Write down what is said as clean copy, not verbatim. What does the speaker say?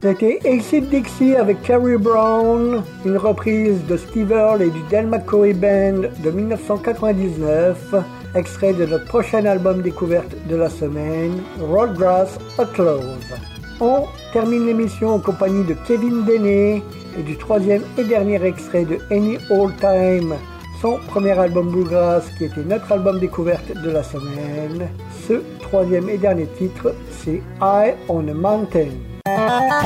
C'était Acid Dixie avec Carrie Brown, une reprise de Steve Earle et du Del McCoy Band de 1999, extrait de notre prochain album découverte de la semaine, Roadgrass Outlaws. On termine l'émission en compagnie de Kevin Deney et du troisième et dernier extrait de Any Old Time, son premier album Bluegrass qui était notre album découverte de la semaine. Ce troisième et dernier titre, c'est High on a Mountain.